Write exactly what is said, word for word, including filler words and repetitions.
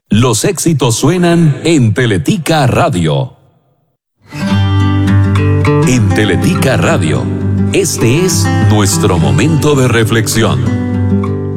Los éxitos suenan en Teletica Radio. En Teletica Radio, este es nuestro momento de reflexión.